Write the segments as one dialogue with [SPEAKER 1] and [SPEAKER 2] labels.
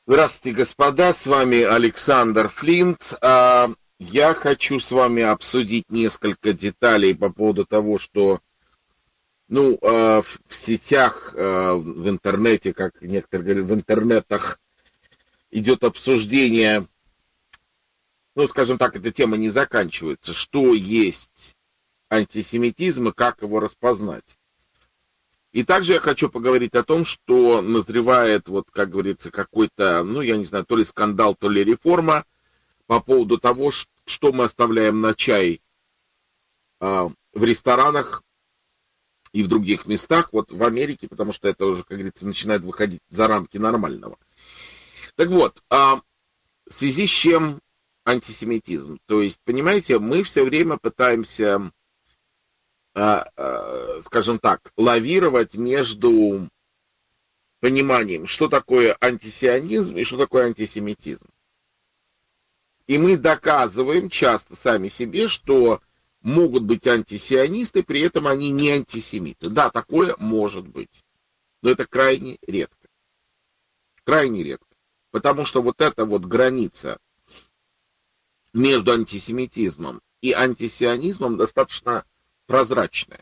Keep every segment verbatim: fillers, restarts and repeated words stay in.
[SPEAKER 1] Здравствуйте, господа, с вами Александр Флинт. А, Я хочу с вами обсудить несколько деталей по поводу того, что, ну, а, в в сетях, а, в интернете, как некоторые говорят, в интернетах идет обсуждение, ну, скажем так, эта тема не заканчивается, что есть антисемитизм и как его распознать. И также я хочу поговорить о том, что назревает, вот, как говорится, какой-то, ну, я не знаю, то ли скандал, то ли реформа, по поводу того, что мы оставляем на чай а, в ресторанах и в других местах, вот в Америке, потому что это уже, как говорится, начинает выходить за рамки нормального. Так вот, а, в связи с чем антисемитизм? То есть, понимаете, мы все время пытаемся, а, а, скажем так, лавировать между пониманием, что такое антисионизм и что такое антисемитизм. И мы доказываем часто сами себе, что могут быть антисионисты, при этом они не антисемиты. Да, такое может быть. Но это крайне редко. Крайне редко. Потому что вот эта вот граница между антисемитизмом и антисионизмом достаточно прозрачная.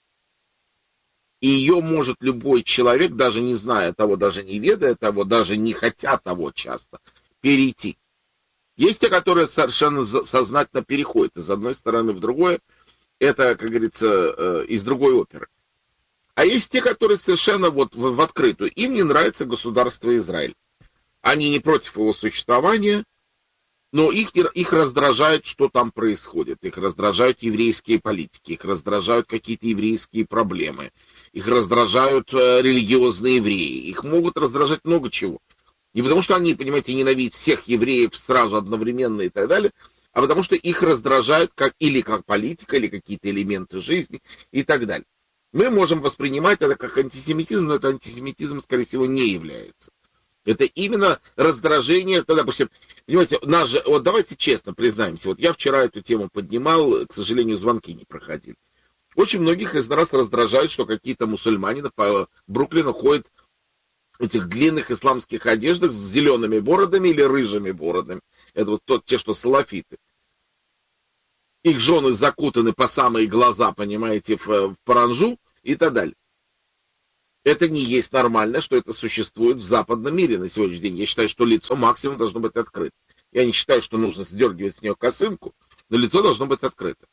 [SPEAKER 1] И ее может любой человек, даже не зная того, даже не ведая того, даже не хотя того часто, перейти. Есть те, которые совершенно сознательно переходят из одной стороны в другое. Это, как говорится, из другой оперы. А есть те, которые совершенно вот в, в открытую. Им не нравится государство Израиль. Они не против его существования, но их, их раздражает, что там происходит. Их раздражают еврейские политики, их раздражают какие-то еврейские проблемы, их раздражают религиозные евреи, их могут раздражать много чего. Не потому, что они, понимаете, ненавидят всех евреев сразу одновременно и так далее, а потому что их раздражают как, или как политика, или какие-то элементы жизни и так далее. Мы можем воспринимать это как антисемитизм, но это антисемитизм, скорее всего, не является. Это именно раздражение, когда, допустим, понимаете, нас же, вот давайте честно признаемся, вот я вчера эту тему поднимал, к сожалению, звонки не проходили. Очень многих из нас раздражает, что какие-то мусульмане по Бруклину ходят в этих длинных исламских одеждах с зелеными бородами или рыжими бородами. Это вот тот, те, что салафиты. Их жены закутаны по самые глаза, понимаете, в, в паранжу и так далее. Это не есть нормально, что это существует в западном мире на сегодняшний день. Я считаю, что лицо максимум должно быть открыто. Я не считаю, что нужно сдергивать с нее косынку, но лицо должно быть открыто.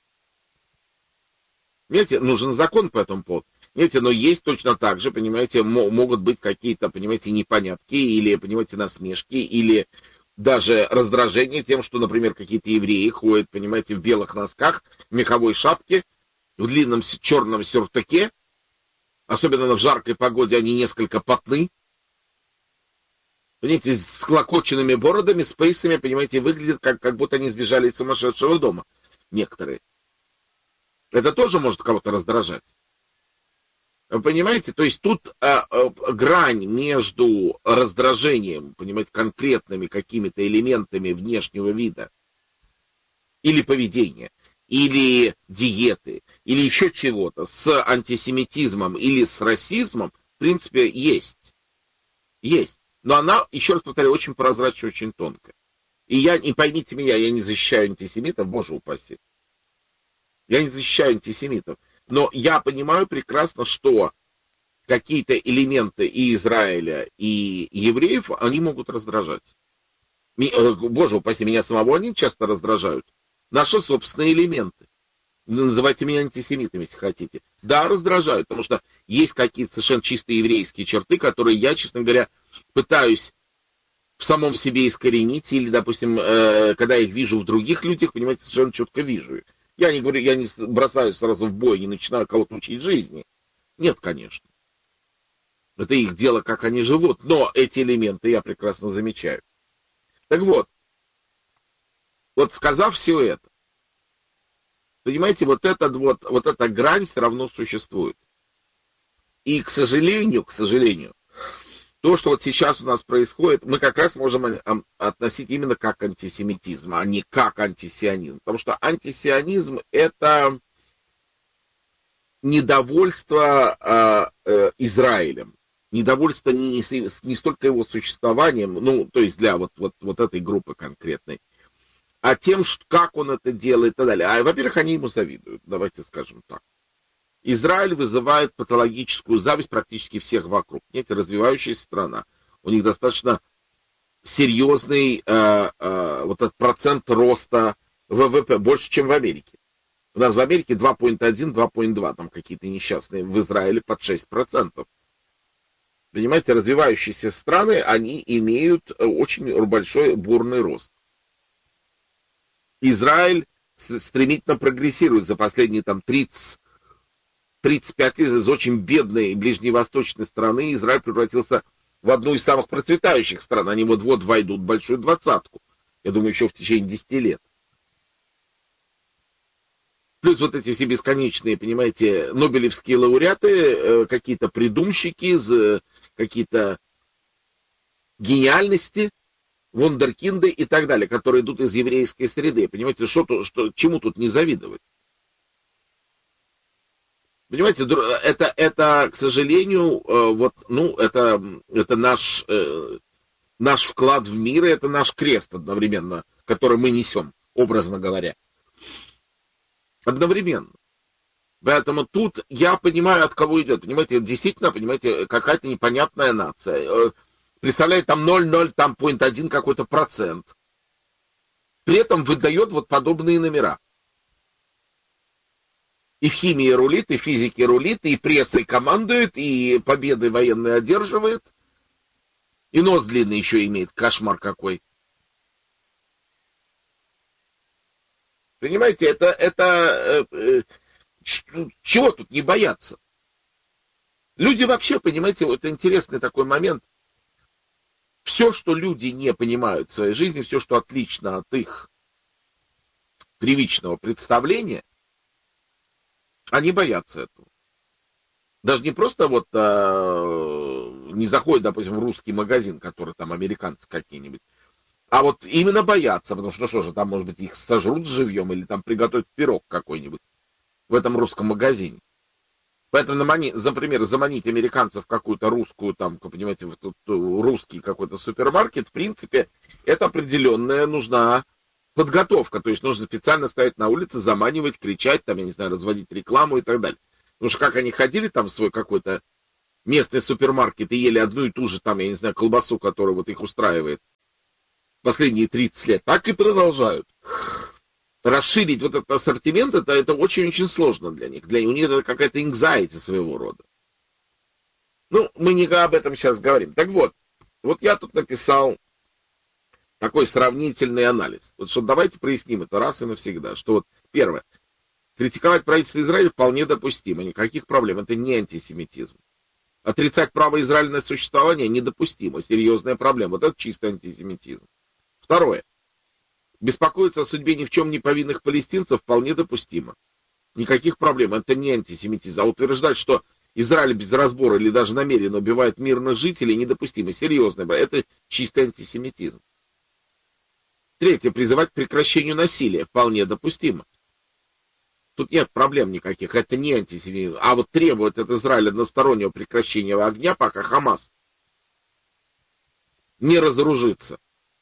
[SPEAKER 1] Понимаете, нужен закон по этому поводу. Понимаете, но есть точно так же, понимаете, могут быть какие-то, понимаете, непонятки или, понимаете, насмешки, или даже раздражение тем, что, например, какие-то евреи ходят, понимаете, в белых носках, в меховой шапке, в длинном черном сюртуке, особенно в жаркой погоде они несколько потны, понимаете, с склокоченными бородами, с пейсами, понимаете, выглядят, как, как будто они сбежали из сумасшедшего дома, некоторые. Это тоже может кого-то раздражать. Вы понимаете, то есть тут а, а, грань между раздражением, понимаете, конкретными какими-то элементами внешнего вида или поведения, или диеты, или еще чего-то с антисемитизмом или с расизмом, в принципе, есть. Есть. Но она, еще раз повторяю, очень прозрачная, очень тонкая. И я, не поймите меня, я не защищаю антисемитов, боже упаси. Я не защищаю антисемитов. Но я понимаю прекрасно, что какие-то элементы и Израиля, и евреев, они могут раздражать. Боже упаси, меня самого они часто раздражают. Наши собственные элементы. Называйте меня антисемитом, если хотите. Да, раздражают, потому что есть какие-то совершенно чисто еврейские черты, которые я, честно говоря, пытаюсь в самом себе искоренить, или, допустим, э, когда я их вижу в других людях, понимаете, совершенно четко вижу их. Я не говорю, я не бросаюсь сразу в бой, не начинаю кого-то учить жизни. Нет, конечно. Это их дело, как они живут, но эти элементы я прекрасно замечаю. Так вот, вот сказав все это, понимаете, вот, этот вот, вот эта грань все равно существует. И, к сожалению, к сожалению, то, что вот сейчас у нас происходит, мы как раз можем относить именно как антисемитизм, а не как антисионизм. Потому что антисионизм — это недовольство э, э, Израилем. Недовольство не, не столько его существованием, ну, то есть для вот, вот, вот этой группы конкретной, а тем, как он это делает и так далее. А, во-первых, они ему завидуют, давайте скажем так. Израиль вызывает патологическую зависть практически всех вокруг. Знаете, развивающаяся страна. У них достаточно серьезный э, э, вот этот процент роста ВВП, больше, чем в Америке. У нас в Америке два целых одна десятая, два целых две, там какие-то несчастные, в Израиле под шесть процентов. Понимаете, развивающиеся страны, они имеют очень большой бурный рост. Израиль стремительно прогрессирует за последние там тридцать тридцать пять лет. Из очень бедной ближневосточной страны Израиль превратился в одну из самых процветающих стран. Они вот-вот войдут в большую двадцатку. Я думаю, еще в течение десяти лет. Плюс вот эти все бесконечные, понимаете, нобелевские лауреаты, какие-то придумщики, какие-то гениальности, вундеркинды и так далее, которые идут из еврейской среды. Понимаете, что, что, чему тут не завидовать? Понимаете, это, это, к сожалению, вот, ну, это, это наш, наш вклад в мир, и это наш крест одновременно, который мы несем, образно говоря. Одновременно. Поэтому тут я понимаю, от кого идет. Понимаете, действительно, понимаете, какая-то непонятная нация. Представляет, там ноль целых ноль, там ноль целых один какой-то процент. При этом выдает вот подобные номера. И в химии рулит, и в физике рулит, и прессой командует, и победы военные одерживает. И нос длинный еще имеет, кошмар какой. Понимаете, это, это э, э, чего тут не бояться? Люди вообще, понимаете, вот интересный такой момент. Все, что люди не понимают в своей жизни, все, что отлично от их привычного представления, они боятся этого. Даже не просто вот а, не заходят, допустим, в русский магазин, который там американцы какие-нибудь, а вот именно боятся, потому что, ну что же, там, может быть, их сожрут живьем или там приготовят пирог какой-нибудь в этом русском магазине. Поэтому, например, заманить американцев в какую-то русскую, там, понимаете, в этот русский какой-то супермаркет, в принципе, это определенная нужна подготовка. То есть нужно специально стоять на улице, заманивать, кричать, там, я не знаю, разводить рекламу и так далее. Потому что как они ходили там в свой какой-то местный супермаркет и ели одну и ту же, там, я не знаю, колбасу, которая вот их устраивает последние тридцать лет, так и продолжают. Расширить вот этот ассортимент, это, это очень-очень сложно для них. Для них, у них это какая-то anxiety своего рода. Ну, мы не об этом сейчас говорим. Так вот, вот я тут написал такой сравнительный анализ. Вот что давайте проясним это раз и навсегда. Что вот, первое, критиковать правительство Израиля вполне допустимо, никаких проблем, это не антисемитизм. Отрицать право Израиля на существование недопустимо, серьезная проблема. Вот это чистый антисемитизм. Второе. Беспокоиться о судьбе ни в чем не повинных палестинцев вполне допустимо. Никаких проблем, это не антисемитизм. А утверждать, что Израиль без разбора или даже намеренно убивает мирных жителей, недопустимо. Серьезно, это чистый антисемитизм. Третье. Призывать к прекращению насилия вполне допустимо. Тут нет проблем никаких, это не антисемитизм. А вот требовать от Израиля одностороннего прекращения огня, пока Хамас не разоружится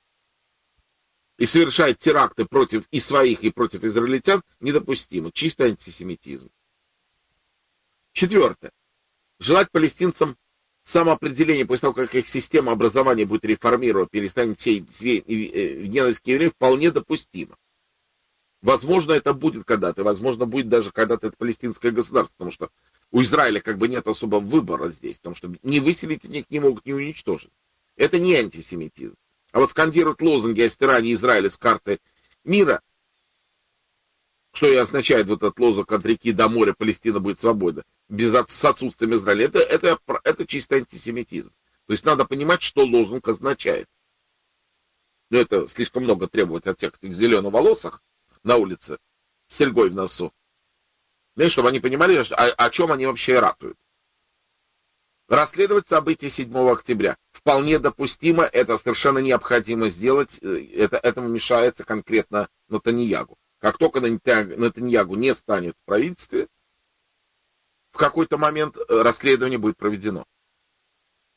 [SPEAKER 1] и совершает теракты против и своих, и против израильтян, недопустимо. Чистый антисемитизм. Четвертое. Желать палестинцам самоопределения после того, как их система образования будет реформирована, перестанет сеять ненависть к евреям, вполне допустимо. Возможно, это будет когда-то, возможно, будет даже когда-то это палестинское государство, потому что у Израиля как бы нет особого выбора здесь, потому что не выселить их не могут, не уничтожить. Это не антисемитизм. А вот скандировать лозунги о стирании Израиля с карты мира, что и означает вот этот лозунг от реки до моря, Палестина будет свободна, без, с отсутствием Израиля, это, это, это чисто антисемитизм. То есть надо понимать, что лозунг означает. Но это слишком много требовать от тех, кто в зеленоволосых на улице с серьгой в носу. Ну, чтобы они понимали, о, о чем они вообще ратуют. Расследовать события седьмого октября. Вполне допустимо, это совершенно необходимо сделать, это, этому мешается конкретно Нетаньягу. Как только Нетаньягу не станет в правительстве, в какой-то момент расследование будет проведено.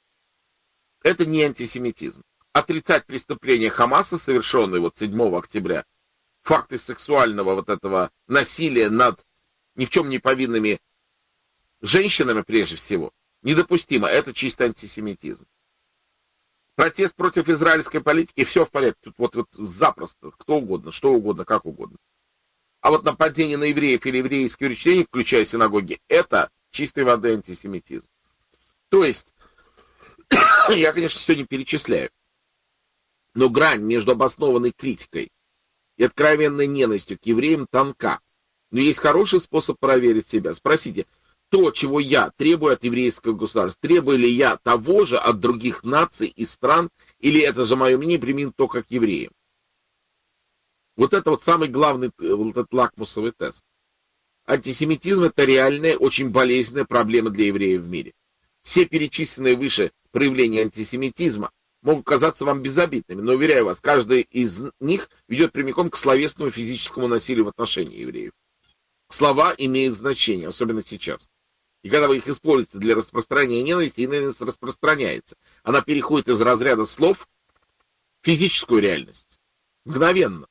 [SPEAKER 1] Это не антисемитизм. Отрицать преступления Хамаса, совершенные вот седьмого октября, факты сексуального вот этого насилия над ни в чем не повинными женщинами прежде всего, недопустимо. Это чисто антисемитизм. Протест против израильской политики, все в порядке. Тут вот, вот запросто, кто угодно, что угодно, как угодно. А вот нападение на евреев или еврейские учреждения, включая синагоги, это чистой воды антисемитизм. То есть, я, конечно, все не перечисляю, но грань между обоснованной критикой и откровенной ненавистью к евреям тонка. Но есть хороший способ проверить себя. Спросите, то, чего я требую от еврейского государства, требую ли я того же от других наций и стран, или это же мое мнение применимо только к евреям? Вот это вот самый главный вот этот лакмусовый тест. Антисемитизм — это реальная, очень болезненная проблема для евреев в мире. Все перечисленные выше проявления антисемитизма могут казаться вам безобидными, но, уверяю вас, каждый из них ведет прямиком к словесному и физическому насилию в отношении евреев. Слова имеют значение, особенно сейчас. И когда вы их используете для распространения ненависти, ненависть распространяется. Она переходит из разряда слов в физическую реальность. Мгновенно.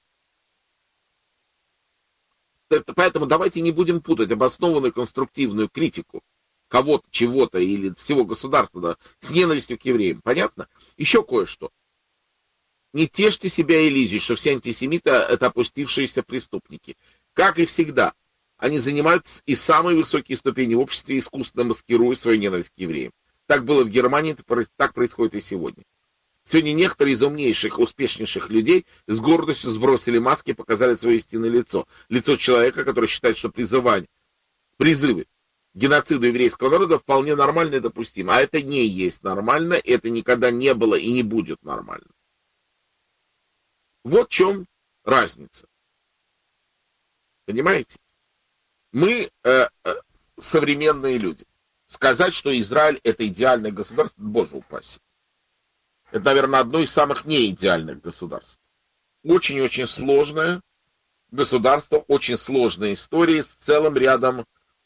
[SPEAKER 1] Поэтому давайте не будем путать обоснованную конструктивную критику кого-то, чего-то или всего государства, да, с ненавистью к евреям. Понятно? Еще кое-что. Не тешьте себя иллюзией, что все антисемиты — это опустившиеся преступники. Как и всегда, они занимают и самые высокие ступени в обществе, искусственно маскируя свою ненависть к евреям. Так было в Германии, так происходит и сегодня. Сегодня некоторые из умнейших, успешнейших людей с гордостью сбросили маски и показали свое истинное лицо. Лицо человека, который считает, что призывание, призывы к геноциду еврейского народа вполне нормально и допустимо. А это не есть нормально, это никогда не было и не будет нормально. Вот в чем разница. Понимаете? Мы э, э, современные люди. Сказать, что Израиль — это идеальное государство, боже упаси. Это, наверное, одно из самых неидеальных государств. Очень-очень сложное государство, очень сложная история с целым рядом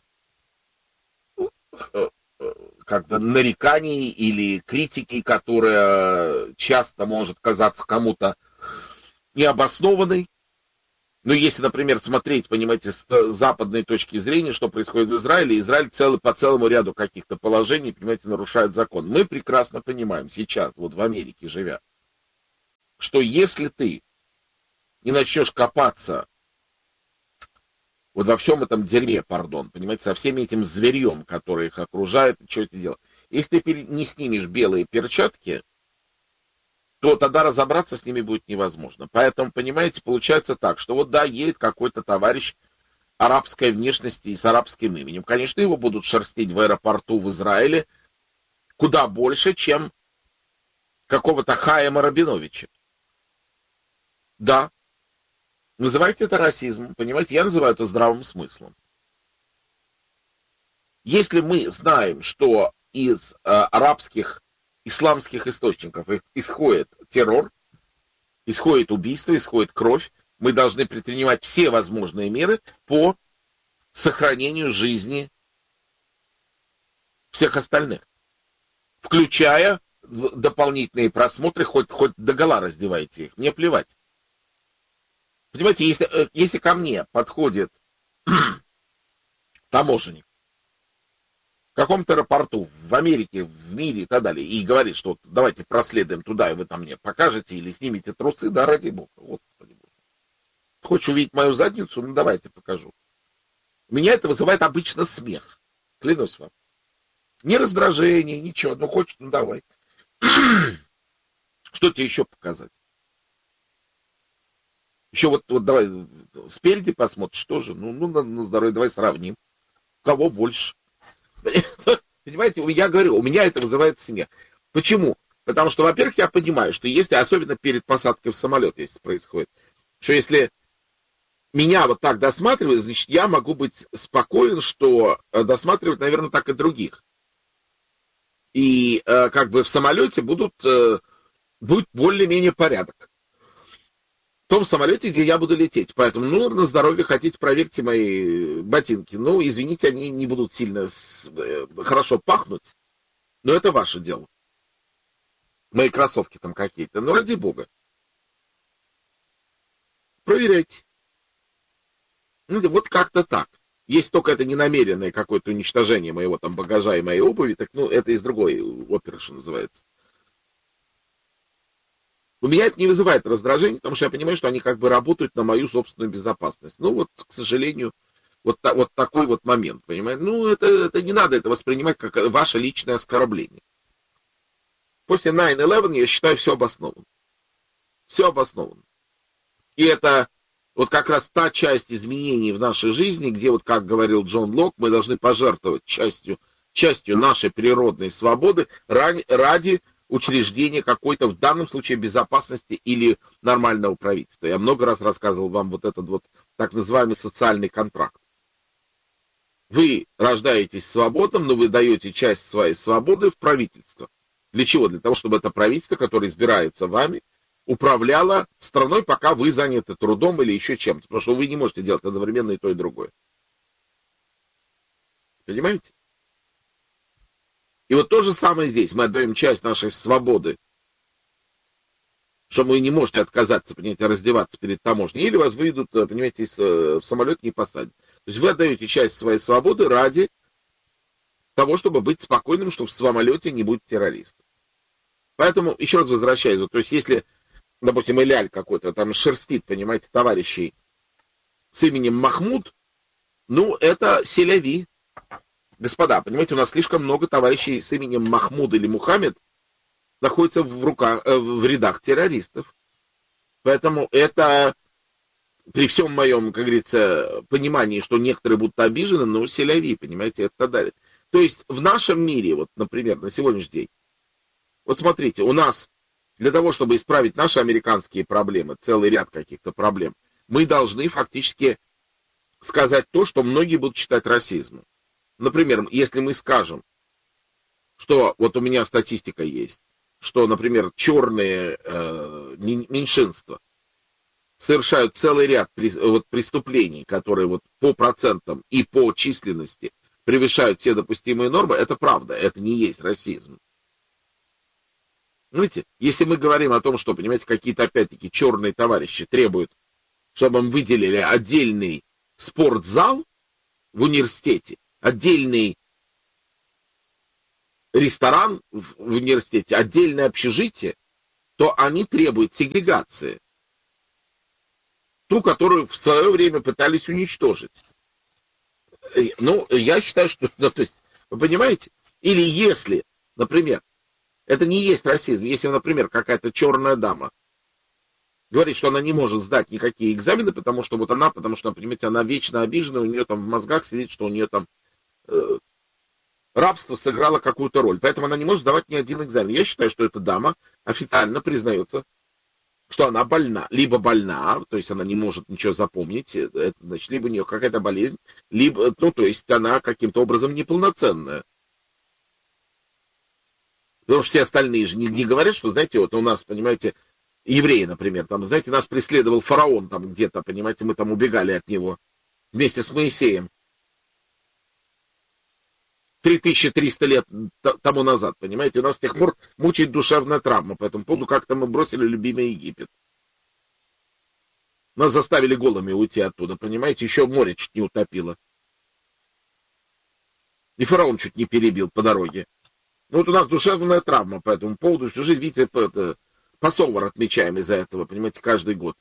[SPEAKER 1] как бы нареканий или критики, которая часто может казаться кому-то необоснованной. Но если, например, смотреть, понимаете, с западной точки зрения, что происходит в Израиле, Израиль целый, по целому ряду каких-то положений, понимаете, нарушает закон. Мы прекрасно понимаем сейчас, вот в Америке живя, что если ты не начнешь копаться вот во всем этом дерьме, пардон, понимаете, со всеми этим зверьем, который их окружает, что это делать, если ты не снимешь белые перчатки, то тогда разобраться с ними будет невозможно. Поэтому, понимаете, получается так, что вот да, едет какой-то товарищ арабской внешности и с арабским именем. Конечно, его будут шерстить в аэропорту в Израиле куда больше, чем какого-то Хаима Рабиновича. Да, называйте это расизмом, понимаете, я называю это здравым смыслом. Если мы знаем, что из э, арабских исламских источников исходит террор, исходит убийство, исходит кровь, мы должны предпринимать все возможные меры по сохранению жизни всех остальных, включая дополнительные просмотры, хоть, хоть догола раздевайте их, мне плевать. Понимаете, если, если ко мне подходит таможенник в каком-то аэропорту в Америке, в мире и так далее, и говорит, что вот, давайте проследуем туда, и вы там мне покажете или снимете трусы, да, ради бога, Господи Боже. Хочешь увидеть мою задницу? Ну, давайте покажу. Меня это вызывает обычно смех, клянусь вам. Не раздражение, ничего, ну хочешь, ну давай. Что тебе еще показать? Еще вот, вот давай спереди посмотришь, что же, ну, ну на, на здоровье, давай сравним. Кого больше? Понимаете, я говорю, у меня это вызывает смех. Почему? Потому что, во-первых, я понимаю, что если, особенно перед посадкой в самолет, если происходит, что если меня вот так досматривают, значит, я могу быть спокоен, что досматривают, наверное, так и других. И э, как бы в самолете будут, э, будет более-менее порядок. В том самолете, где я буду лететь. Поэтому, ну, на здоровье хотите, проверьте мои ботинки. Ну, извините, они не будут сильно с, э, хорошо пахнуть, но это ваше дело. Мои кроссовки там какие-то. Ну, ради бога. Проверяйте. Ну, вот как-то так. Если только это не намеренное какое-то уничтожение моего там багажа и моей обуви, так, ну, это из другой оперы, что называется. У меня это не вызывает раздражения, потому что я понимаю, что они как бы работают на мою собственную безопасность. Ну, вот, к сожалению, вот, та, вот такой вот момент, понимаете? Ну, это, это не надо это воспринимать как ваше личное оскорбление. После найн элевен я считаю все обосновано. Все обосновано. И это вот как раз та часть изменений в нашей жизни, где, вот как говорил Джон Лок, мы должны пожертвовать частью, частью нашей природной свободы ради, ради учреждения какой-то, в данном случае, безопасности или нормального правительства. Я много раз рассказывал вам вот этот вот так называемый социальный контракт. Вы рождаетесь свободным, но вы даете часть своей свободы в правительство. Для чего? Для того, чтобы это правительство, которое избирается вами, управляло страной, пока вы заняты трудом или еще чем-то. Потому что вы не можете делать одновременно и то, и другое. Понимаете? И вот то же самое здесь. Мы отдаем часть нашей свободы, что вы не можете отказаться, понимаете, раздеваться перед таможней. Или вас выведут, понимаете, в самолет не посадят. То есть вы отдаете часть своей свободы ради того, чтобы быть спокойным, что в самолете не будет террористов. Поэтому, еще раз возвращаюсь, то есть если, допустим, Иляль какой-то там шерстит, понимаете, товарищей с именем Махмуд, ну, это селяви. Господа, понимаете, у нас слишком много товарищей с именем Махмуд или Мухаммед находятся в, руках, в рядах террористов. Поэтому это, при всем моем, как говорится, понимании, что некоторые будут обижены, но селяви, понимаете, это далее. То есть в нашем мире, вот, например, на сегодняшний день, вот смотрите, у нас для того, чтобы исправить наши американские проблемы, целый ряд каких-то проблем, мы должны фактически сказать то, что многие будут считать расизмом. Например, если мы скажем, что вот у меня статистика есть, что, например, черные э, меньшинства совершают целый ряд вот, преступлений, которые вот по процентам и по численности превышают все допустимые нормы, это правда, это не есть расизм. Знаете, если мы говорим о том, что, понимаете, какие-то, опять-таки, черные товарищи требуют, чтобы им выделили отдельный спортзал в университете, отдельный ресторан в университете, отдельное общежитие, то они требуют сегрегации. Ту, которую в свое время пытались уничтожить. Ну, я считаю, что... Ну, то есть, вы понимаете? Или если, например, это не есть расизм, если, например, какая-то черная дама говорит, что она не может сдать никакие экзамены, потому что вот она, потому что, понимаете, она вечно обижена, у нее там в мозгах сидит, что у нее там э, рабство сыграло какую-то роль, поэтому она не может сдавать ни один экзамен. Я считаю, что эта дама официально признается, что она больна, либо больна, то есть она не может ничего запомнить, это, значит, либо у нее какая-то болезнь, либо, ну, то есть она каким-то образом неполноценная. Потому что все остальные же не, не говорят, что, знаете, вот у нас, понимаете, евреи, например, там, знаете, нас преследовал фараон там где-то, понимаете, мы там убегали от него вместе с Моисеем. три тысячи триста лет тому назад, понимаете, у нас с тех пор мучает душевная травма по этому поводу, как-то мы бросили любимый Египет. Нас заставили голыми уйти оттуда, понимаете, еще море чуть не утопило. И фараон чуть не перебил по дороге. Ну вот у нас душевная травма по этому поводу, всю жизнь, видите, пасовар отмечаем из-за этого, понимаете, каждый год.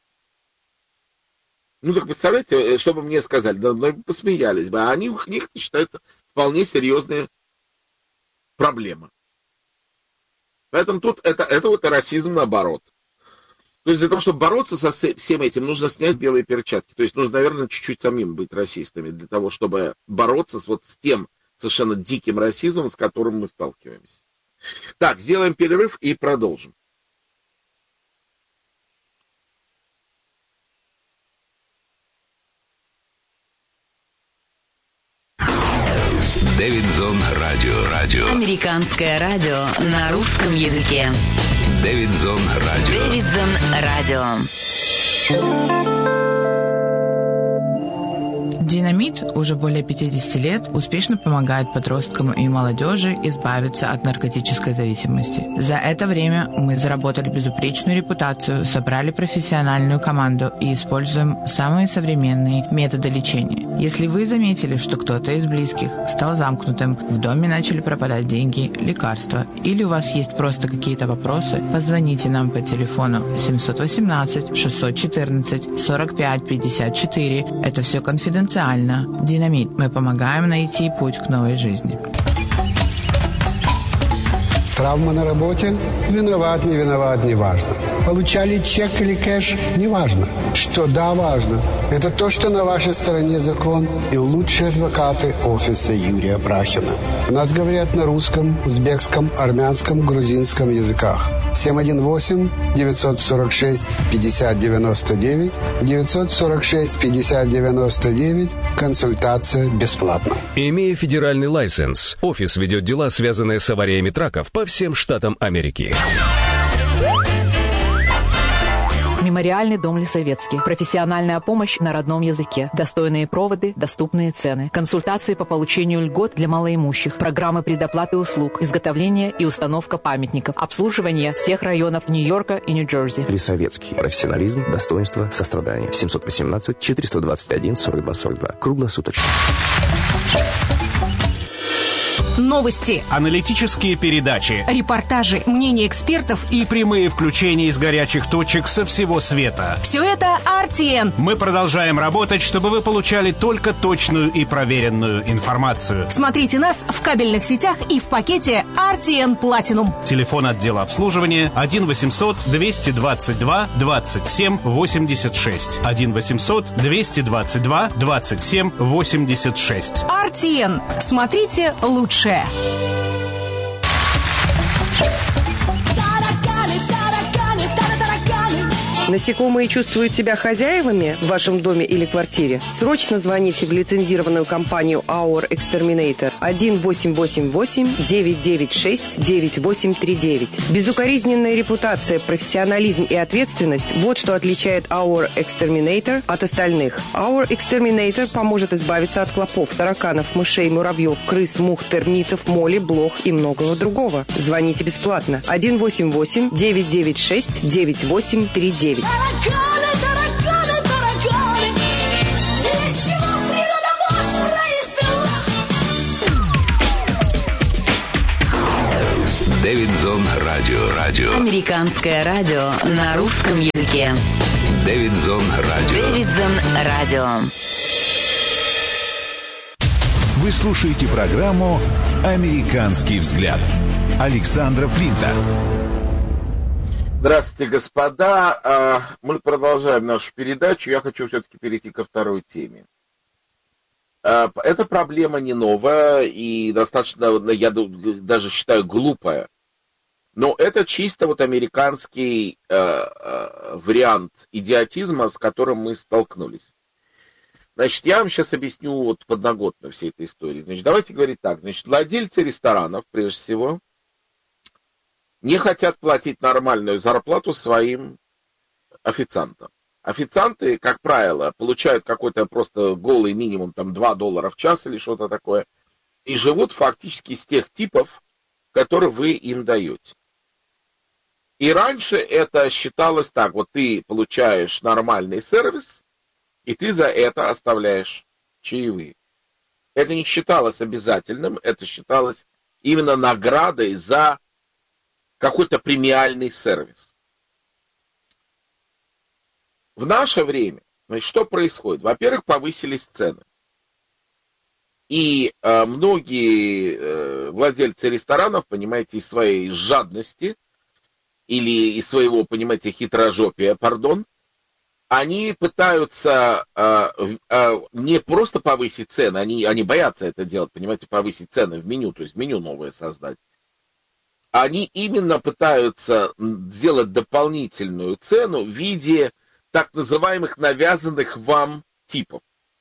[SPEAKER 1] Ну так представляете, что бы мне сказали, да, ну, посмеялись бы, а они у них считаются вполне серьезная проблема. Поэтому тут это, это вот расизм наоборот. То есть для того, чтобы бороться со всем этим, нужно снять белые перчатки. То есть нужно, наверное, чуть-чуть самим быть расистами, для того, чтобы бороться с, вот, с тем совершенно диким расизмом, с которым мы сталкиваемся. Так, сделаем перерыв и продолжим.
[SPEAKER 2] Дэвидзон Радио. Радио.
[SPEAKER 3] Американское радио на русском языке.
[SPEAKER 2] Дэвидзон Радио.
[SPEAKER 3] Дэвидзон Радио.
[SPEAKER 4] Динамит уже более пятьдесят лет успешно помогает подросткам и молодежи избавиться от наркотической зависимости. За это время мы заработали безупречную репутацию, собрали профессиональную команду и используем самые современные методы лечения. Если вы заметили, что кто-то из близких стал замкнутым, в доме начали пропадать деньги, лекарства, или у вас есть просто какие-то вопросы, позвоните нам по телефону семь один восемь шесть один четыре сорок пять пятьдесят четыре. Это все конфиденциально. Динамит. Мы помогаем найти путь к новой жизни.
[SPEAKER 5] Травма на работе? Виноват, не виноват, не важно. Получали чек или кэш? Не важно. Что да, важно. Это то, что на вашей стороне закон и лучшие адвокаты офиса Юрия Брахина. У нас говорят на русском, узбекском, армянском, грузинском языках. семь один восемь девятьсот сорок шесть пятьдесят девяносто девять девятьсот сорок шесть пятьдесят девяносто девять. Консультация бесплатна.
[SPEAKER 6] Имея федеральный лайсенс, офис ведет дела, связанные с авариями траков по всем штатам Америки.
[SPEAKER 7] Мемориальный дом Лисовецкий. Профессиональная помощь на родном языке. Достойные проводы, доступные цены. Консультации по получению льгот для малоимущих. Программы предоплаты услуг. Изготовление и установка памятников. Обслуживание всех районов Нью-Йорка и Нью-Джерси.
[SPEAKER 8] Лисовецкий. Профессионализм, достоинство, сострадание. семь один восемь четыреста двадцать один сорок два сорок два. Круглосуточно.
[SPEAKER 9] Новости,
[SPEAKER 10] аналитические передачи,
[SPEAKER 9] репортажи, мнения экспертов
[SPEAKER 10] и прямые включения из горячих точек со всего света.
[SPEAKER 9] Все это ар ти эн.
[SPEAKER 10] Мы продолжаем работать, чтобы вы получали только точную и проверенную информацию.
[SPEAKER 9] Смотрите нас в кабельных сетях и в пакете ар ти эн Platinum.
[SPEAKER 10] Телефон отдела обслуживания один восемьсот двести двадцать два двадцать семь восемьдесят шесть. один восемьсот двести двадцать два двадцать семь восемьдесят шесть.
[SPEAKER 9] ар ти эн. Смотрите лучше.
[SPEAKER 11] Насекомые чувствуют себя хозяевами в вашем доме или квартире? Срочно звоните в лицензированную компанию Our Exterminator один восемь восемь восемь девять девять шесть девять восемь три девять. Безукоризненная репутация, профессионализм и ответственность – вот что отличает Our Exterminator от остальных. Our Exterminator поможет избавиться от клопов, тараканов, мышей, муравьев, крыс, мух, термитов, моли, блох и многого другого. Звоните бесплатно один восемь восемь девять девять шесть девять восемь три девять.
[SPEAKER 12] Тараканы, тараканы, тараканы, ничего природа воспроизвела.
[SPEAKER 2] Дэвидзон Радио. Радио.
[SPEAKER 3] Американское радио на русском языке.
[SPEAKER 2] Дэвидзон Радио.
[SPEAKER 3] Дэвидзон Радио.
[SPEAKER 13] Вы слушаете программу «Американский взгляд» Александра Флинта.
[SPEAKER 1] Здравствуйте, господа. Мы продолжаем нашу передачу. Я хочу все-таки перейти ко второй теме. Эта проблема не новая и достаточно, я даже считаю, глупая. Но это чисто вот американский вариант идиотизма, с которым мы столкнулись. Значит, я вам сейчас объясню вот подноготную всей этой истории. Значит, давайте говорить так. Значит, владельцы ресторанов, прежде всего, не хотят платить нормальную зарплату своим официантам. Официанты, как правило, получают какой-то просто голый минимум, там, два доллара в час или что-то такое, и живут фактически с тех типов, которые вы им даете. И раньше это считалось так, вот ты получаешь нормальный сервис, и ты за это оставляешь чаевые. Это не считалось обязательным, это считалось именно наградой за какой-то премиальный сервис. В наше время, значит, что происходит? Во-первых, повысились цены. И э, многие э, владельцы ресторанов, понимаете, из своей жадности или из своего, понимаете, хитрожопия, пардон, они пытаются э, э, не просто повысить цены, они, они боятся это делать, понимаете, повысить цены в меню, то есть меню новое создать. Они именно пытаются сделать дополнительную цену в виде так называемых навязанных вам типов.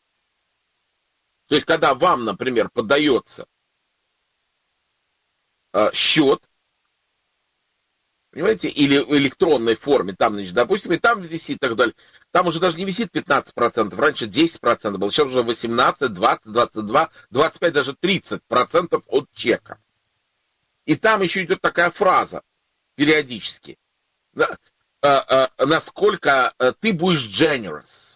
[SPEAKER 1] То есть, когда вам, например, подается э, счет, Понимаете? Или в электронной форме, там, значит, допустим, и там висит и так далее. Там уже даже не висит пятнадцать процентов, раньше десять процентов было, сейчас уже восемнадцать, двадцать, двадцать два, двадцать пять, даже тридцать процентов от чека. И там еще идет такая фраза периодически. Насколько ты будешь generous.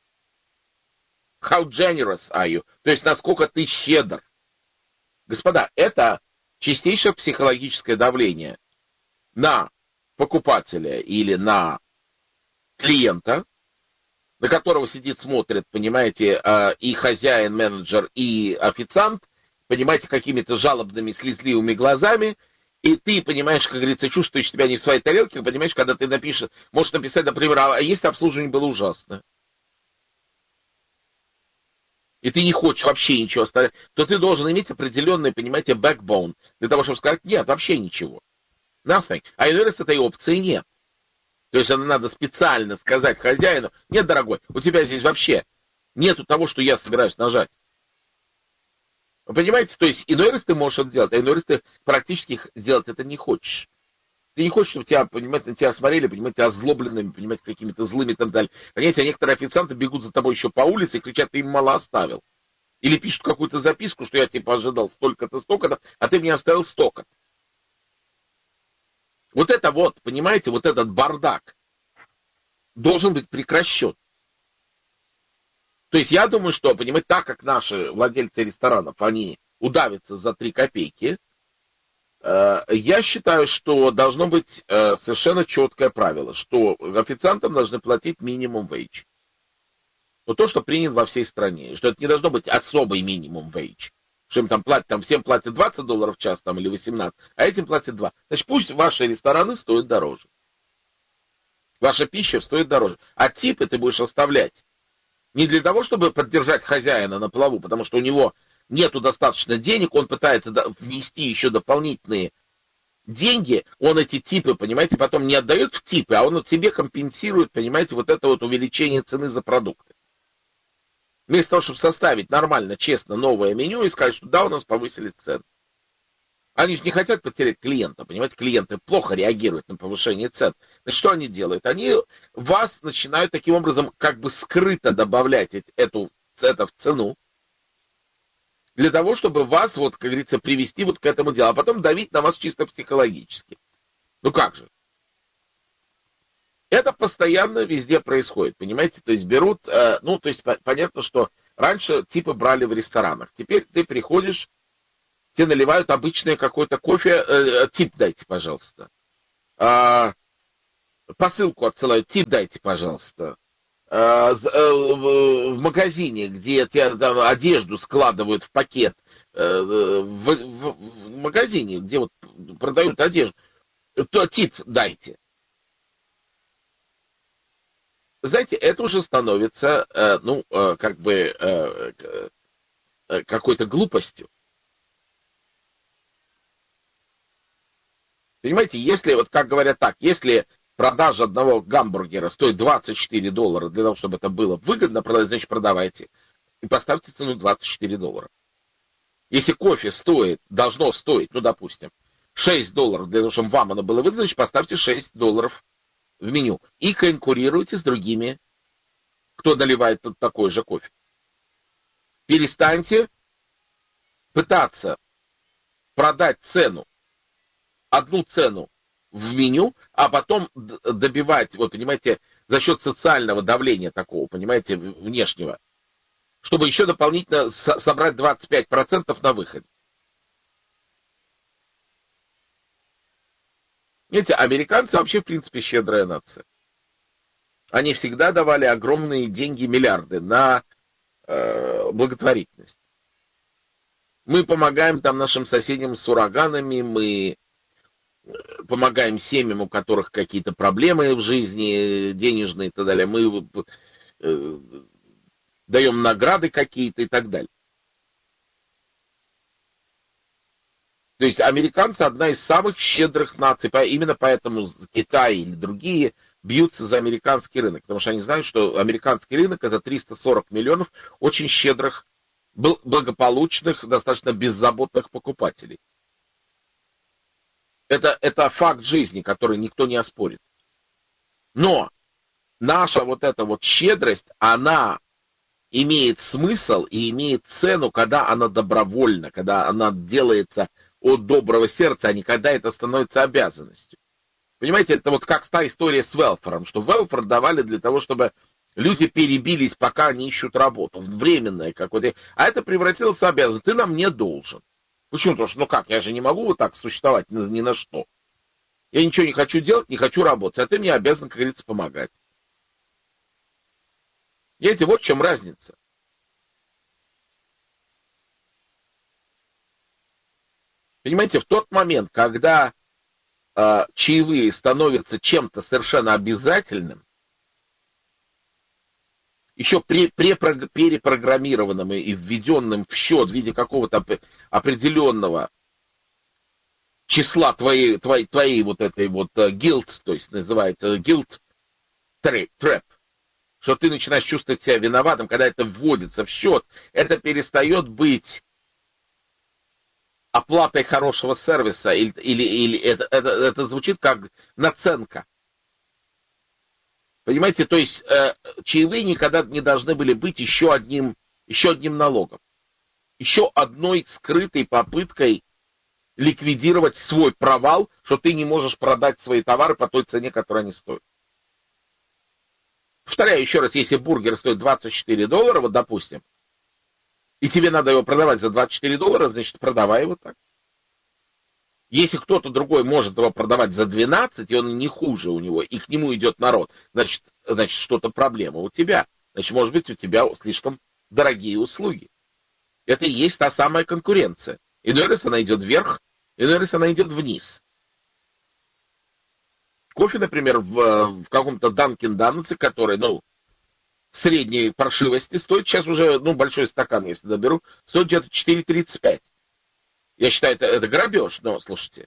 [SPEAKER 1] How generous are you? То есть, насколько ты щедр. Господа, это чистейшее психологическое давление на покупателя или на клиента, на которого сидит, смотрит, понимаете, и хозяин, менеджер, и официант, понимаете, какими-то жалобными, слезливыми глазами, и ты, понимаешь, как говорится, чувствуешь себя не в своей тарелке, понимаешь, когда ты напишешь, можешь написать, например, а если обслуживание было ужасно, и ты не хочешь вообще ничего оставлять, то ты должен иметь определенный, понимаете, backbone, для того, чтобы сказать, нет, вообще ничего. Nothing. А иной раз этой опции нет. То есть это надо специально сказать хозяину, нет, дорогой, у тебя здесь вообще нету того, что я собираюсь нажать. Вы понимаете? То есть иной раз ты можешь это сделать, а иной раз ты практически сделать это не хочешь. Ты не хочешь, чтобы тебя, понимаете, на тебя смотрели, понимаете, озлобленными, понимаете, какими-то злыми и так далее. Понимаете, а некоторые официанты бегут за тобой еще по улице и кричат, ты им мало оставил. Или пишут какую-то записку, что я типа ожидал столько-то, столько-то, а ты мне оставил столько-то. Вот это вот, понимаете, вот этот бардак должен быть прекращен. То есть я думаю, что, понимаете, так как наши владельцы ресторанов, они удавятся за три копейки, э, я считаю, что должно быть э, совершенно четкое правило, что официантам должны платить минимум wage. Но то, что принято во всей стране, что это не должно быть особый минимум wage. Что им там платят, там всем платят двадцать долларов в час там, или восемнадцать, а этим платят два. Значит, пусть ваши рестораны стоят дороже. Ваша пища стоит дороже. А типы ты будешь оставлять не для того, чтобы поддержать хозяина на плаву, потому что у него нету достаточно денег, он пытается внести еще дополнительные деньги, он эти типы, понимаете, потом не отдает в типы, а он от себе компенсирует, понимаете, вот это вот увеличение цены за продукты. Вместо того, чтобы составить нормально, честно новое меню и сказать, что да, у нас повысились цены. Они же не хотят потерять клиента, понимаете, клиенты плохо реагируют на повышение цен. Значит, что они делают? Они вас начинают таким образом как бы скрыто добавлять эту, это в цену, для того, чтобы вас, вот, как говорится, привести вот к этому делу, а потом давить на вас чисто психологически. Ну как же? Это постоянно везде происходит, понимаете? То есть берут, э, ну, то есть понятно, что раньше типа брали в ресторанах. Теперь ты приходишь, тебе наливают обычное какое-то кофе, э, тип дайте, пожалуйста. А, посылку отсылают, тип дайте, пожалуйста. А, э, в, в магазине, где тебе да, одежду складывают в пакет, э, в, в, в магазине, где вот продают одежду, то тип дайте. Знаете, это уже становится, э, ну, э, как бы э, э, какой-то глупостью. Понимаете, если, вот как говорят так, если продажа одного гамбургера стоит двадцать четыре доллара, для того, чтобы это было выгодно продать, значит, продавайте. И поставьте цену двадцать четыре доллара. Если кофе стоит, должно стоить, ну, допустим, шесть долларов, для того, чтобы вам оно было выгодно, значит, поставьте шесть долларов в меню. И конкурируйте с другими, кто наливает тут такой же кофе. Перестаньте пытаться продать цену, одну цену в меню, а потом добивать, вот понимаете, за счет социального давления такого, понимаете, внешнего, чтобы еще дополнительно собрать двадцать пять процентов на выходе. Видите, американцы вообще, в принципе, щедрая нация. Они всегда давали огромные деньги, миллиарды на э, благотворительность. Мы помогаем там нашим соседям с ураганами, мы помогаем семьям, у которых какие-то проблемы в жизни, денежные и так далее. Мы э, даем награды какие-то и так далее. То есть американцы одна из самых щедрых наций, именно поэтому Китай или другие бьются за американский рынок, потому что они знают, что американский рынок это триста сорок миллионов очень щедрых, благополучных, достаточно беззаботных покупателей. Это, это факт жизни, который никто не оспорит. Но наша вот эта вот щедрость, она имеет смысл и имеет цену, когда она добровольна, когда она делается от доброго сердца, а не когда это становится обязанностью. Понимаете, это вот как та история с велфером, что велфер давали для того, чтобы люди перебились, пока они ищут работу, временное какое-то. А это превратилось в обязанность. Ты нам не должен. Почему? Потому что, ну как, я же не могу вот так существовать ни, ни на что. Я ничего не хочу делать, не хочу работать, а ты мне обязан, как говорится, помогать. Видите, вот в чем разница. Понимаете, в тот момент, когда э, чаевые становятся чем-то совершенно обязательным, еще при, перепрограммированным и введенным в счет в виде какого-то определенного числа твоей, твоей, твоей вот этой вот uh, guilt, то есть называется guilt trap, что ты начинаешь чувствовать себя виноватым, когда это вводится в счет, это перестает быть оплатой хорошего сервиса, или, или, или это, это, это звучит как наценка. Понимаете, то есть э, чаевые никогда не должны были быть еще одним, еще одним налогом. Еще одной скрытой попыткой ликвидировать свой провал, что ты не можешь продать свои товары по той цене, которой они стоят. Повторяю еще раз, если бургер стоит двадцать четыре доллара, вот допустим, и тебе надо его продавать за двадцать четыре доллара, значит, продавай его так. Если кто-то другой может его продавать за двенадцать, и он не хуже у него, и к нему идет народ, значит, значит что-то проблема у тебя. Значит, может быть, у тебя слишком дорогие услуги. Это и есть та самая конкуренция. Иной раз она идет вверх, иной раз она идет вниз. Кофе, например, в, в каком-то Dunkin' Donuts, который, ну, средней паршивости, стоит сейчас уже, ну, большой стакан, если доберу, стоит где-то четыре тридцать пять. Я считаю, это, это грабеж, но, слушайте.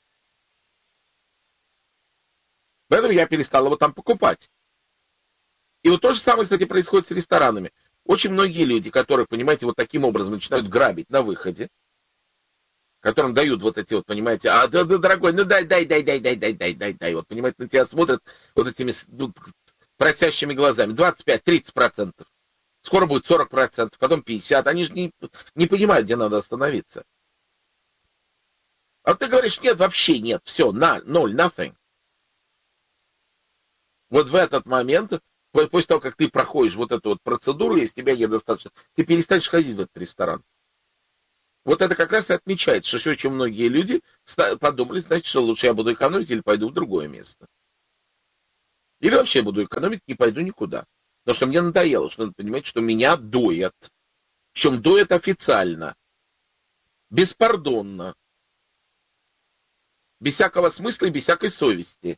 [SPEAKER 1] Поэтому я перестал его там покупать. И вот то же самое, кстати, происходит с ресторанами. Очень многие люди, которые, понимаете, вот таким образом начинают грабить на выходе, которым дают вот эти вот, понимаете, а, да, да, дорогой, ну дай, дай, дай, дай, дай, дай, дай, дай, дай. Вот, понимаете, на тебя смотрят вот этими ну, просящими глазами. двадцать пять тридцать процентов. Скоро будет сорок процентов, потом пятьдесят. Они же не, не понимают, где надо остановиться. А ты говоришь, нет, вообще нет, все, ноль, nothing. Вот в этот момент, после того, как ты проходишь вот эту вот процедуру, если тебя недостаточно, ты перестанешь ходить в этот ресторан. Вот это как раз и отмечает, что очень многие люди подумали, значит, что лучше я буду экономить или пойду в другое место. Или вообще буду экономить, не пойду никуда. Потому что мне надоело, что надо понимать, что меня доят. Причем доят официально, беспардонно. Без всякого смысла и без всякой совести.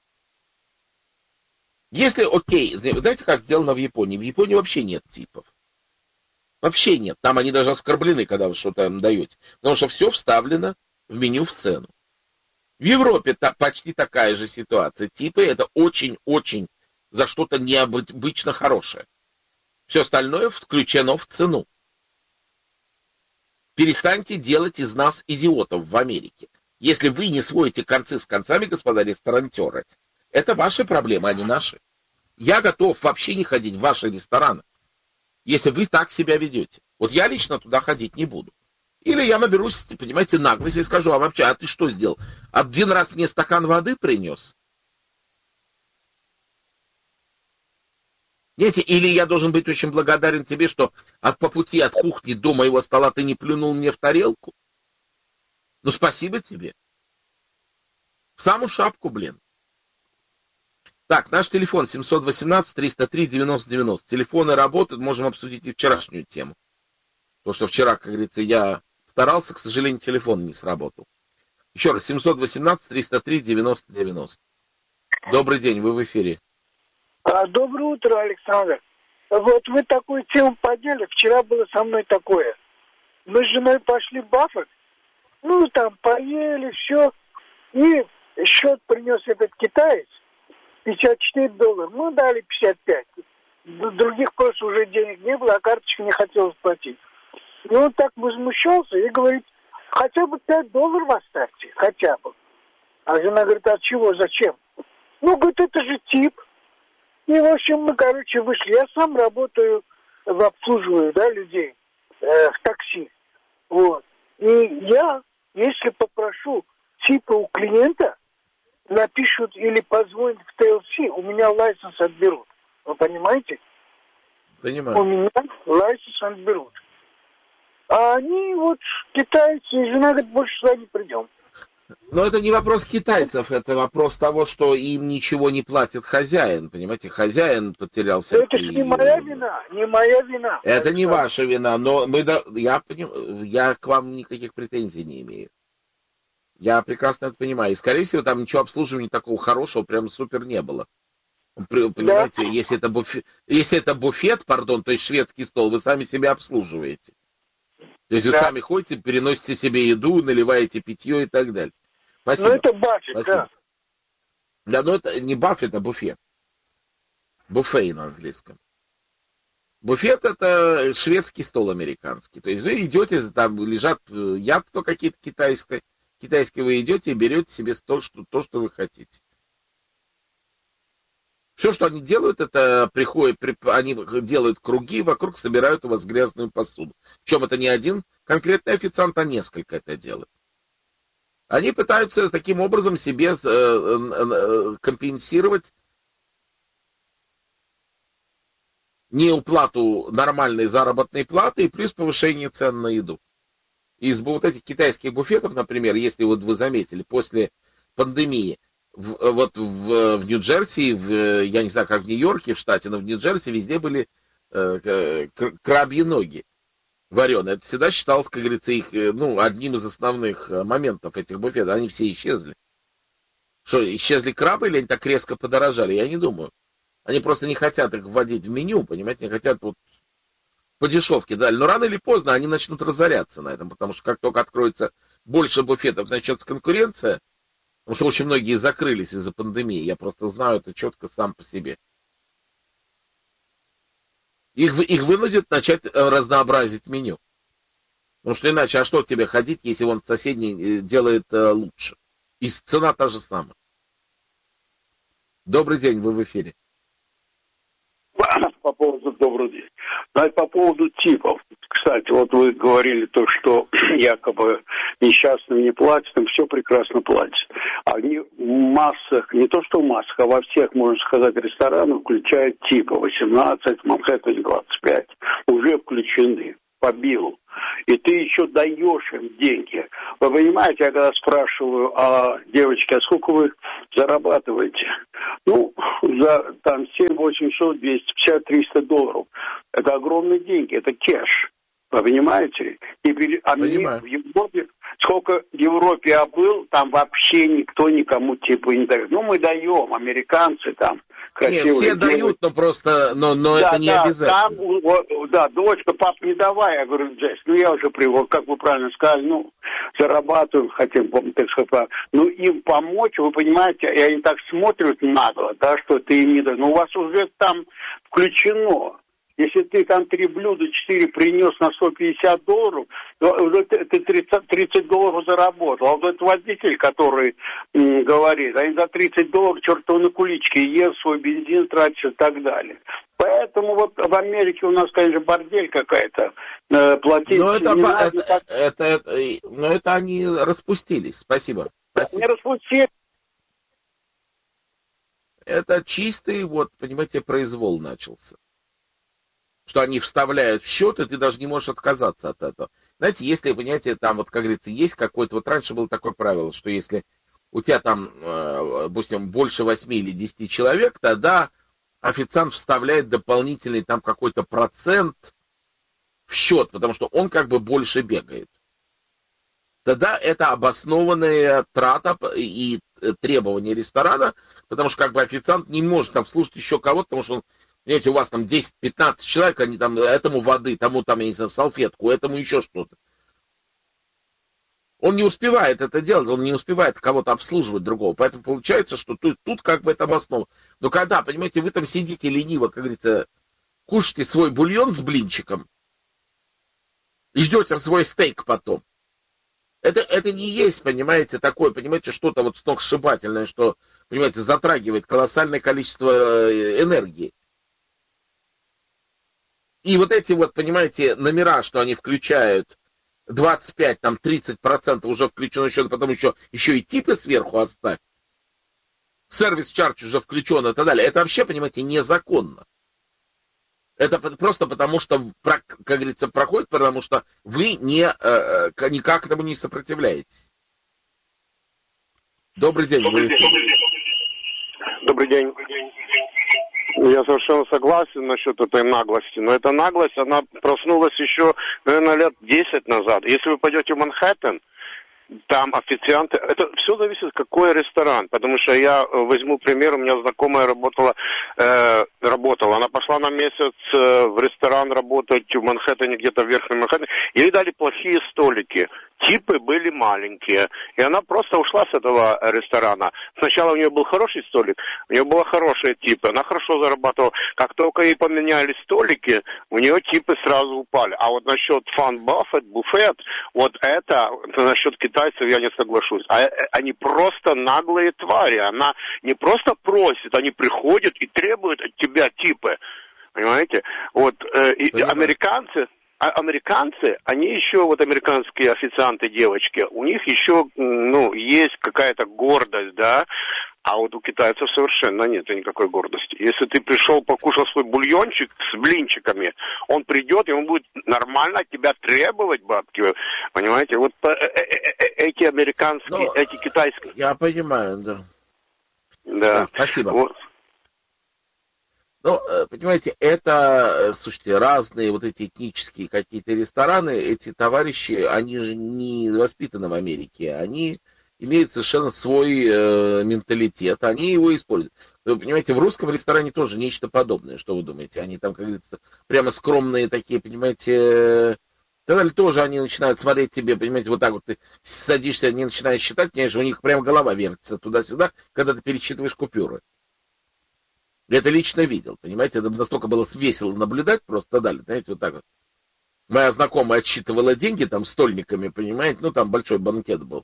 [SPEAKER 1] Если, окей, знаете, как сделано в Японии? В Японии вообще нет типов. Вообще нет. Там они даже оскорблены, когда вы что-то им даете. Потому что все вставлено в меню в цену. В Европе та, почти такая же ситуация. Типы это очень-очень за что-то необычно хорошее. Все остальное включено в цену. Перестаньте делать из нас идиотов в Америке. Если вы не сводите концы с концами, господа ресторанатеры, это ваши проблемы, а не наши. Я готов вообще не ходить в ваши рестораны, если вы так себя ведете. Вот я лично туда ходить не буду. Или я наберусь, понимаете, наглости и скажу, а вообще, а ты что сделал? Один раз мне стакан воды принес? Знаете, или я должен быть очень благодарен тебе, что от, по пути от кухни до моего стола ты не плюнул мне в тарелку? Ну, спасибо тебе. В саму шапку, блин. Так, наш телефон семь один восемь триста три девяносто девяносто. Телефоны работают, можем обсудить и вчерашнюю тему. То, что вчера, как говорится, я старался, к сожалению, телефон не сработал. Еще раз, семь один восемь триста три девяносто девяносто. Добрый день, вы в эфире.
[SPEAKER 14] Доброе утро, Александр. Вот вы такую тему подняли. Вчера было со мной такое. Мы с женой пошли бафать. Ну, там, поели, все. И счет принес этот китаец. пятьдесят четыре доллара. Ну, дали пятьдесят пять. Других просто уже денег не было, а карточка не хотелось платить. И он так возмущался и говорит, хотя бы пять долларов оставьте, хотя бы. А жена говорит, а чего, зачем? Ну, говорит, это же тип. И, в общем, мы, короче, вышли. Я сам работаю, в обслуживаю, да, людей э, в такси. Вот. И я, если попрошу типа у клиента, напишут или позвонят в тэ эл си, у меня лайсенс отберут. Вы понимаете?
[SPEAKER 1] Понимаю.
[SPEAKER 14] У меня лайсенс отберут. А они вот китайцы, и жена говорит, больше сюда не придем.
[SPEAKER 1] Но это не вопрос китайцев, это вопрос того, что им ничего не платит хозяин, понимаете? Хозяин потерялся.
[SPEAKER 14] Это же не моя вина, не моя вина.
[SPEAKER 1] Это не ваша вина, но мы, я, я к вам никаких претензий не имею. Я прекрасно это понимаю. И, скорее всего, там ничего обслуживания такого хорошего прям супер не было. Понимаете, да. если, это буфет, если это буфет, пардон, то есть шведский стол, вы сами себя обслуживаете. То есть да. вы сами ходите, переносите себе еду, наливаете питье и так далее. Спасибо.
[SPEAKER 14] Ну это баффет,
[SPEAKER 1] Спасибо.
[SPEAKER 14] да.
[SPEAKER 1] Да, но это не баффет, а буфет. Буфей на английском. Буфет это шведский стол американский. То есть вы идете, там лежат ядто какие-то китайские, китайские вы идете и берете себе то, что, то, что вы хотите. Все, что они делают, это приходят, они делают круги, вокруг собирают у вас грязную посуду. Причем это не один конкретный официант, а несколько это делают. Они пытаются таким образом себе компенсировать неуплату нормальной заработной платы и плюс повышение цен на еду. Из вот этих китайских буфетов, например, если вот вы заметили, после пандемии, в, вот в, в Нью-Джерси, в, я не знаю, как в Нью-Йорке, в штате, но в Нью-Джерси везде были э, крабьи ноги вареные. Это всегда считалось, как говорится, их, ну, одним из основных моментов этих буфетов. Они все исчезли. Что, исчезли крабы или они так резко подорожали? Я не думаю. Они просто не хотят их вводить в меню, понимаете, не хотят вот по дешевке дали. Но рано или поздно они начнут разоряться на этом, потому что как только откроется больше буфетов, начнется конкуренция, потому что очень многие закрылись из-за пандемии. Я просто знаю это четко сам по себе. Их, их вынудят начать разнообразить меню. Потому что иначе, а что тебе ходить, если он соседний делает лучше? И цена та же самая. Добрый день, вы в эфире.
[SPEAKER 15] По поводу добрый день. Значит, по поводу типов. Кстати, вот вы говорили то, что якобы несчастным не платят, им все прекрасно платят. Они в массах, не то что в массах, а во всех, можно сказать, ресторанах включают типы. восемнадцать, Манхэттен двадцать пять. Уже включены по биллу. И ты еще даешь им деньги. Вы понимаете, я когда спрашиваю, а девочки, а сколько вы зарабатываете? Ну, за там семь, восемьсот, двести пятьдесят, триста долларов. Это огромные деньги, это кэш. Вы понимаете? И, а мне в Европе, сколько в Европе я был, там вообще никто никому типа не дает. Ну, мы даем, американцы там.
[SPEAKER 1] Нет, все делают. Дают, но просто, но, но
[SPEAKER 15] да,
[SPEAKER 1] это не
[SPEAKER 15] да,
[SPEAKER 1] обязательно.
[SPEAKER 15] Там, вот, да, дочка, пап, не давай. Я говорю, Джесс, ну я уже привык, как вы правильно сказали, ну, зарабатываем, хотим, так сказать, ну, им помочь, вы понимаете, и они так смотрят нагло, да, что ты им не даешь. Но у вас уже там включено. Если ты там три блюда, четыре принес на сто пятьдесят долларов, то уже ты тридцать, тридцать долларов заработал. А вот этот водитель, который м, говорит, они за тридцать долларов чертовы на куличке ест, свой бензин тратит и так далее. Поэтому вот в Америке у нас, конечно, бордель какая-то. Э, платить
[SPEAKER 1] но это,
[SPEAKER 15] не
[SPEAKER 1] это,
[SPEAKER 15] надо,
[SPEAKER 1] это, это, это, но это они распустились. Спасибо. Спасибо.
[SPEAKER 15] Не распустились.
[SPEAKER 1] Это чистый, вот, понимаете, произвол начался. Что они вставляют в счет, и ты даже не можешь отказаться от этого. Знаете, если, понимаете, там вот, как говорится, есть какой-то, вот раньше было такое правило, что если у тебя там, э, допустим, больше восьми или десяти человек, тогда официант вставляет дополнительный там какой-то процент в счет, потому что он как бы больше бегает. Тогда это обоснованная трата и требования ресторана, потому что как бы официант не может обслужить еще кого-то, потому что он, понимаете, у вас там десять-пятнадцать человек, они там, этому воды, тому там, я не знаю, салфетку, этому еще что-то. Он не успевает это делать, он не успевает кого-то обслуживать другого. Поэтому получается, что тут, тут как бы это обосновано. Но когда, понимаете, вы там сидите лениво, как говорится, кушаете свой бульон с блинчиком и ждете свой стейк потом. Это, это не есть, понимаете, такое, понимаете, что-то вот сногсшибательное, что, понимаете, затрагивает колоссальное количество энергии. И вот эти вот, понимаете, номера, что они включают двадцать пять, там тридцать процентов уже включено счет, потом еще, еще и типы сверху оставь. Сервис-чардж уже включен и так далее. Это вообще, понимаете, незаконно. Это просто потому, что, как говорится, проходит, потому что вы не, никак этому не сопротивляетесь. Добрый день. Добрый день.
[SPEAKER 16] Добрый день. Я совершенно согласен насчет этой наглости, но эта наглость, она проснулась еще, наверное, лет десять назад. Если вы пойдете в Манхэттен, там официанты, это все зависит, какой ресторан, потому что я возьму пример, у меня знакомая работала, э, работала, она пошла на месяц э, в ресторан работать в Манхэттене, где-то в Верхнем Манхэттене, ей дали плохие столики, типы были маленькие, и она просто ушла с этого ресторана. Сначала у нее был хороший столик, у нее были хорошие типы, она хорошо зарабатывала, как только ей поменяли столики, у нее типы сразу упали. А вот насчет фан баффет, буфет, вот это, насчет китайцев я не соглашусь. А, они просто наглые твари. Она не просто просит, они приходят и требуют от тебя типы. Понимаете? Вот э, и американцы, а, американцы, они еще, вот американские официанты, девочки, у них еще, ну, есть какая-то гордость, да. А вот у китайцев совершенно нет никакой гордости. Если ты пришел, покушал свой бульончик с блинчиками, он придет, и он будет нормально от тебя требовать бабки. Понимаете? Вот эти американские, ну, эти китайские.
[SPEAKER 1] Я понимаю, да.
[SPEAKER 16] Да.
[SPEAKER 1] да спасибо.
[SPEAKER 16] Вот.
[SPEAKER 1] Ну, понимаете, это, слушайте, разные вот эти этнические какие-то рестораны, эти товарищи, они же не воспитаны в Америке, они имеют совершенно свой э, менталитет, они его используют. Вы понимаете, в русском ресторане тоже нечто подобное, что вы думаете? Они там, как говорится, прямо скромные такие, понимаете, э, тогда тоже они начинают смотреть тебе, понимаете, вот так вот ты садишься, они начинают считать, конечно, у них прямо голова вертится туда-сюда, когда ты пересчитываешь купюры. Я это лично видел, понимаете, это настолько было весело наблюдать, просто дали, знаете, вот так вот. Моя знакомая отсчитывала деньги там стольниками, понимаете, ну там большой банкет был.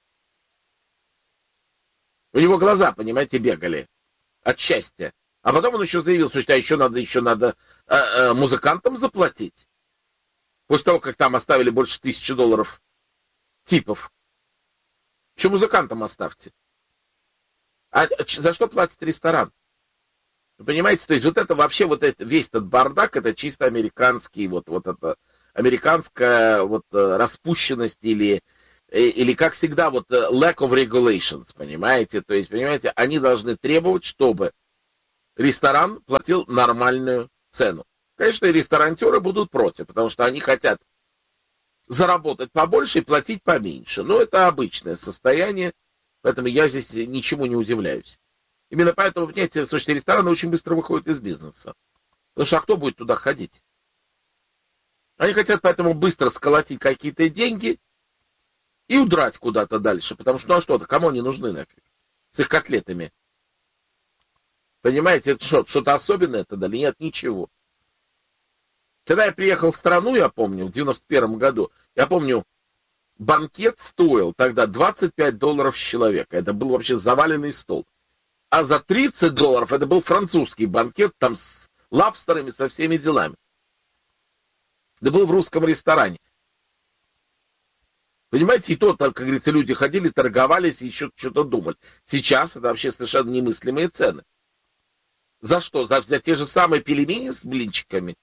[SPEAKER 1] У него глаза, понимаете, бегали от счастья. А потом он еще заявил, что а еще надо, еще надо э, э, музыкантам заплатить. После того, как там оставили больше тысячи долларов типов. Еще музыкантам оставьте. А за что платит ресторан? Вы понимаете, то есть вот это вообще, вот это, весь этот бардак, это чисто американский, вот, вот это, американская вот распущенность или... Или, как всегда, вот lack of regulations, понимаете? То есть, понимаете, они должны требовать, чтобы ресторан платил нормальную цену. Конечно, и ресторантеры будут против, потому что они хотят заработать побольше и платить поменьше. Но это обычное состояние, поэтому я здесь ничему не удивляюсь. Именно поэтому, понимаете, слушайте, рестораны очень быстро выходят из бизнеса. Потому что а кто будет туда ходить? Они хотят поэтому быстро сколотить какие-то деньги и удрать куда-то дальше, потому что, ну а что-то, кому они нужны нафиг? С их котлетами. Понимаете, это что, что-то особенное тогда? Нет, ничего. Когда я приехал в страну, я помню, в девяносто первом году, я помню, банкет стоил тогда двадцать пять долларов с человека. Это был вообще заваленный стол. А за тридцать долларов это был французский банкет, там с лобстерами, со всеми делами. Это был в русском ресторане. Понимаете, и то, как говорится, люди ходили, торговались и еще что-то думали. Сейчас это вообще совершенно немыслимые цены. За что? За, за те же самые пельмени с блинчиками?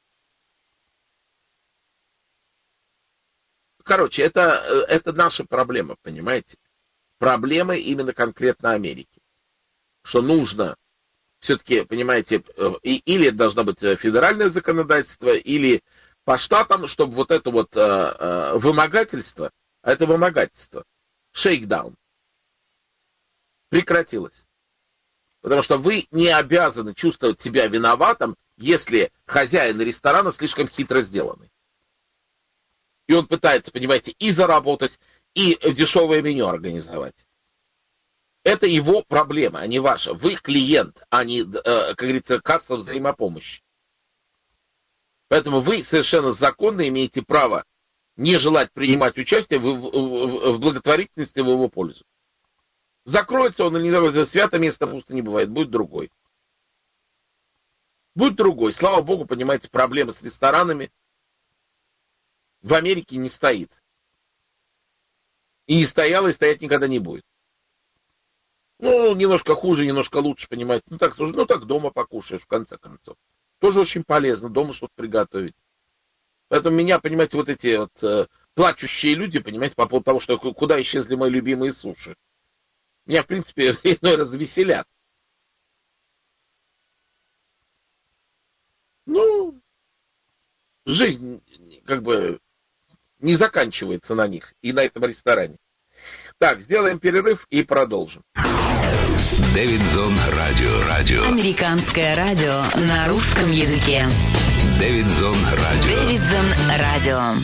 [SPEAKER 1] Короче, это, это наша проблема, понимаете? Проблема именно конкретно Америки. Что нужно все-таки, понимаете, или должно быть федеральное законодательство, или по штатам, чтобы вот это вот вымогательство, а это вымогательство, шейкдаун, прекратилось. Потому что вы не обязаны чувствовать себя виноватым, если хозяин ресторана слишком хитро сделанный. И он пытается, понимаете, и заработать, и дешевое меню организовать. Это его проблема, а не ваша. Вы клиент, а не, как говорится, касса взаимопомощи. Поэтому вы совершенно законно имеете право не желать принимать участие в, в, в благотворительности в его пользу. Закроется он или не закроется, свято место пусто не бывает, будет другой. Будет другой. Слава богу, понимаете, проблема с ресторанами в Америке не стоит. И не стояла, и стоять никогда не будет. Ну, немножко хуже, немножко лучше, понимаете. Ну так, ну так дома покушаешь, в конце концов. Тоже очень полезно, дома что-то приготовить. Поэтому меня, понимаете, вот эти вот э, плачущие люди, понимаете, по поводу того, что куда исчезли мои любимые суши. Меня, в принципе, иной раз веселят. Ну, жизнь, как бы, не заканчивается на них и на этом ресторане. Так, сделаем перерыв и продолжим.
[SPEAKER 2] Дэвидзон Радио. Радио.
[SPEAKER 3] Американское радио на русском языке.
[SPEAKER 2] Дэвидзон Радио.
[SPEAKER 3] Дэвидзон Радио.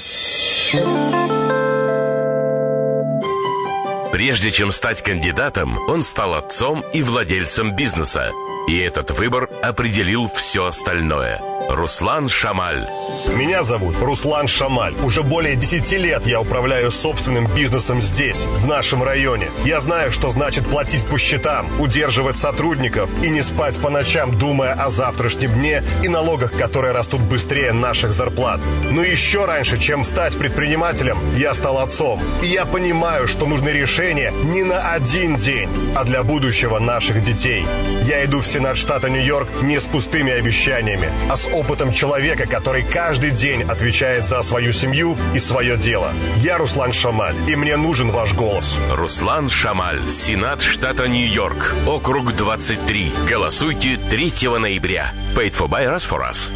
[SPEAKER 17] Прежде чем стать кандидатом, он стал отцом и владельцем бизнеса. И этот выбор определил все остальное. Руслан Шамаль.
[SPEAKER 18] Меня зовут Руслан Шамаль. Уже более десяти лет я управляю собственным бизнесом здесь, в нашем районе. Я знаю, что значит платить по счетам, удерживать сотрудников и не спать по ночам, думая о завтрашнем дне и налогах, которые растут быстрее наших зарплат. Но еще раньше, чем стать предпринимателем, я стал отцом. И я понимаю, что нужны решения не на один день, а для будущего наших детей. Я иду в Сенат штата Нью-Йорк не с пустыми обещаниями, а с опытом человека, который каждый день отвечает за свою семью и свое дело. Я Руслан Шамаль, и мне нужен ваш голос.
[SPEAKER 17] Руслан Шамаль, Сенат штата Нью-Йорк, округ двадцать три. Голосуйте третьего ноября. Paid for by us for us.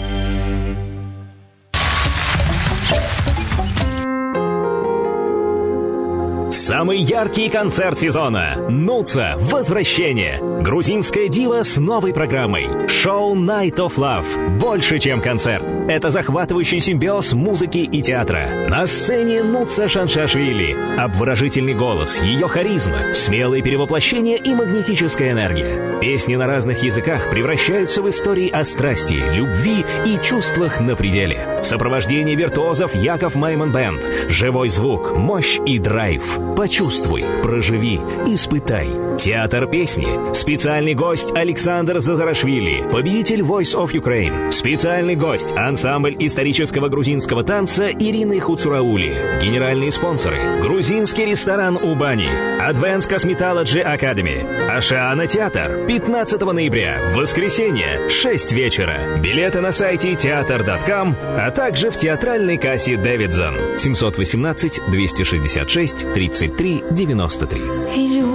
[SPEAKER 19] Самый яркий концерт сезона. Нуца. Возвращение. Грузинская дива с новой программой. Шоу Night of Love. Больше, чем концерт. Это захватывающий симбиоз музыки и театра. На сцене Нуца Шаншашвили. Обворожительный голос, ее харизма, смелые перевоплощения и магнетическая энергия. Песни на разных языках превращаются в истории о страсти, любви и чувствах на пределе. Сопровождение виртуозов Яков Майман Бэнд. Живой звук, мощь и драйв. Почувствуй, проживи, испытай. Театр песни. Специальный гость Александр Зазарашвили, победитель Voice of Ukraine. Специальный гость ансамбль исторического грузинского танца Ирины Хуцураули. Генеральные спонсоры. Грузинский ресторан у бани. Advanced Cosmetology Academy. Ашиана театр. пятнадцатого ноября. Воскресенье. шесть вечера. Билеты на сайте театр точка ком, а также в театральной кассе Дэвидзон. семь один восемь двести шестьдесят шесть тридцать три девяносто три.